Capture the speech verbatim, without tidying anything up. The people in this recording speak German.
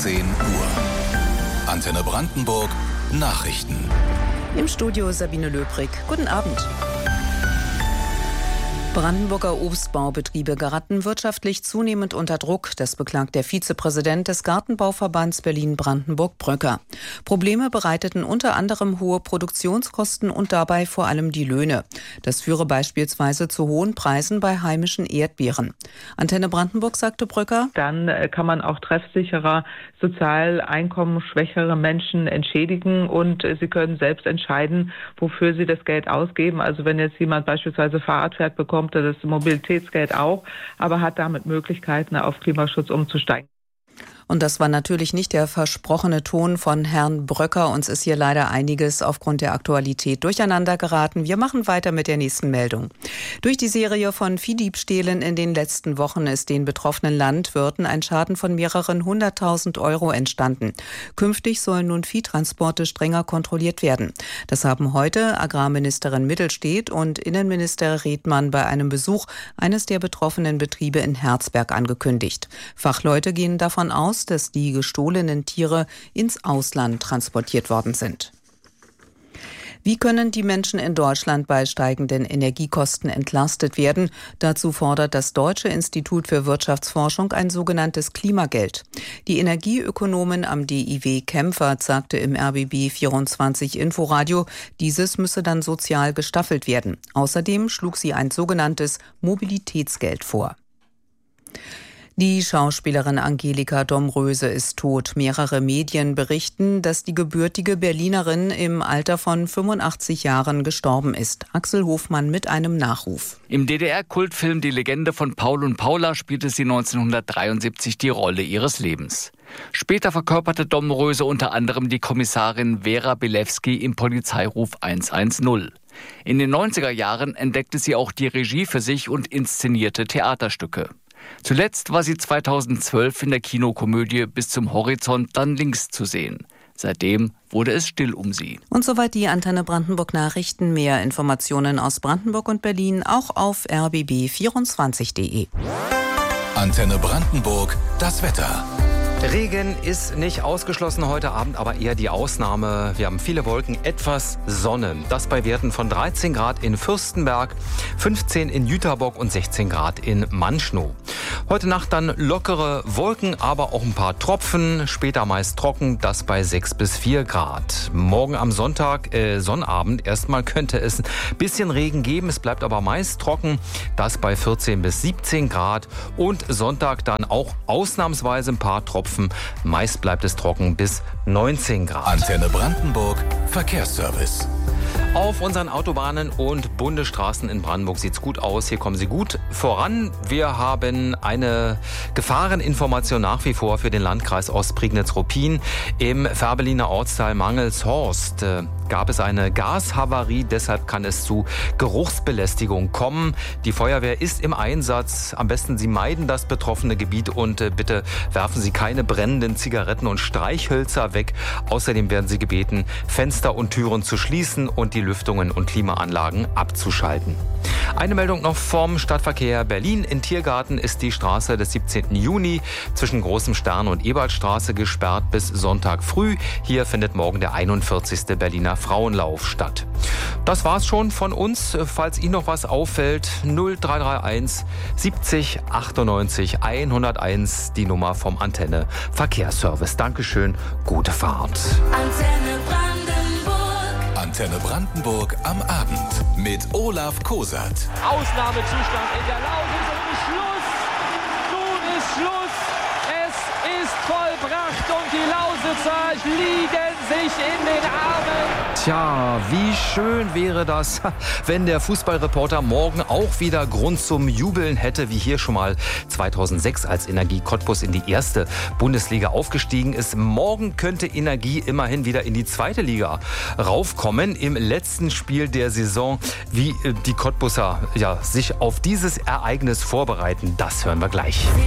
zehn Uhr. Antenne Brandenburg Nachrichten. Im Studio Sabine Löbrig. Guten Abend. Brandenburger Obstbaubetriebe geraten wirtschaftlich zunehmend unter Druck. Das beklagt der Vizepräsident des Gartenbauverbands Berlin-Brandenburg Bröcker. Probleme bereiteten unter anderem hohe Produktionskosten und dabei vor allem die Löhne. Das führe beispielsweise zu hohen Preisen bei heimischen Erdbeeren. Antenne Brandenburg sagte Bröcker: Dann kann man auch treffsicherer sozial einkommensschwächere Menschen entschädigen und sie können selbst entscheiden, wofür sie das Geld ausgeben. Also wenn jetzt jemand beispielsweise Fahrrad fährt, bekommt das Mobilitätsgeld auch, aber hat damit Möglichkeiten, auf Klimaschutz umzusteigen. Und das war natürlich nicht der versprochene Ton von Herrn Bröcker. Uns ist hier leider einiges aufgrund der Aktualität durcheinander geraten. Wir machen weiter mit der nächsten Meldung. Durch die Serie von Viehdiebstählen in den letzten Wochen ist den betroffenen Landwirten ein Schaden von mehreren hunderttausend Euro entstanden. Künftig sollen nun Viehtransporte strenger kontrolliert werden. Das haben heute Agrarministerin Mittelstedt und Innenminister Redmann bei einem Besuch eines der betroffenen Betriebe in Herzberg angekündigt. Fachleute gehen davon aus, dass die gestohlenen Tiere ins Ausland transportiert worden sind. Wie können die Menschen in Deutschland bei steigenden Energiekosten entlastet werden? Dazu fordert das Deutsche Institut für Wirtschaftsforschung ein sogenanntes Klimageld. Die Energieökonomin am D I W Kempfert sagte im R B B vierundzwanzig Inforadio, dieses müsse dann sozial gestaffelt werden. Außerdem schlug sie ein sogenanntes Mobilitätsgeld vor. Die Schauspielerin Angelika Domröse ist tot. Mehrere Medien berichten, dass die gebürtige Berlinerin im Alter von fünfundachtzig Jahren gestorben ist. Axel Hofmann mit einem Nachruf. Im D D R-Kultfilm Die Legende von Paul und Paula spielte sie neunzehnhundertdreiundsiebzig die Rolle ihres Lebens. Später verkörperte Domröse unter anderem die Kommissarin Vera Bilewski im Polizeiruf hundertzehn. In den neunziger Jahren entdeckte sie auch die Regie für sich und inszenierte Theaterstücke. Zuletzt war sie zweitausendzwölf in der Kinokomödie Bis zum Horizont dann links zu sehen. Seitdem wurde es still um sie. Und soweit die Antenne Brandenburg Nachrichten. Mehr Informationen aus Brandenburg und Berlin auch auf r b b vierundzwanzig punkt de. Antenne Brandenburg, das Wetter. Regen ist nicht ausgeschlossen heute Abend, aber eher die Ausnahme. Wir haben viele Wolken, etwas Sonne. Das bei Werten von dreizehn Grad in Fürstenberg, fünfzehn in Jüterbock und sechzehn Grad in Manschnow. Heute Nacht dann lockere Wolken, aber auch ein paar Tropfen. Später meist trocken, das bei sechs bis vier Grad. Morgen am Sonntag, äh, Sonnabend, erstmal könnte es ein bisschen Regen geben. Es bleibt aber meist trocken, das bei vierzehn bis siebzehn Grad. Und Sonntag dann auch ausnahmsweise ein paar Tropfen. Meist bleibt es trocken bis neunzehn Grad. Antenne Brandenburg Verkehrsservice. Auf unseren Autobahnen und Bundesstraßen in Brandenburg sieht's gut aus. Hier kommen Sie gut voran. Wir haben eine Gefahreninformation nach wie vor für den Landkreis Ostprignitz-Ruppin. Im Fährberliner Ortsteil Mangelshorst äh, gab es eine Gashavarie. Deshalb kann es zu Geruchsbelästigung kommen. Die Feuerwehr ist im Einsatz. Am besten Sie meiden das betroffene Gebiet und äh, bitte werfen Sie keine brennenden Zigaretten und Streichhölzer weg. Außerdem werden Sie gebeten, Fenster und Türen zu schließen und die Lüftungen und Klimaanlagen abzuschalten. Eine Meldung noch vom Stadtverkehr Berlin. In Tiergarten ist die Straße des siebzehnten Juni zwischen Großem Stern und Ebertstraße gesperrt bis Sonntag früh. Hier findet morgen der einundvierzigste Berliner Frauenlauf statt. Das war's schon von uns. Falls Ihnen noch was auffällt, null drei drei eins siebzig achtundneunzig hunderteins, die Nummer vom Antenne Verkehrsservice. Dankeschön, gute Fahrt. Antenne Brandenburg. Antenne Brandenburg am Abend mit Olaf Kosat. Ausnahmezustand in der Lausitz und Schluss. Nun ist Schluss. Es ist vollbracht und die Lausitzer liegen sich in den Armen. Tja, wie schön wäre das, wenn der Fußballreporter morgen auch wieder Grund zum Jubeln hätte, wie hier schon mal zweitausendsechs, als Energie Cottbus in die erste Bundesliga aufgestiegen ist. Morgen könnte Energie immerhin wieder in die zweite Liga raufkommen. Im letzten Spiel der Saison, wie die Cottbusser ja, sich auf dieses Ereignis vorbereiten, das hören wir gleich.